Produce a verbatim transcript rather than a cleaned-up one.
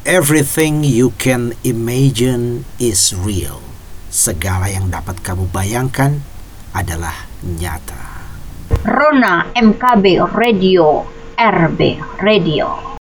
Everything you can imagine is real. Segala yang dapat kamu bayangkan adalah nyata. Rona M K B Radio, R B Radio.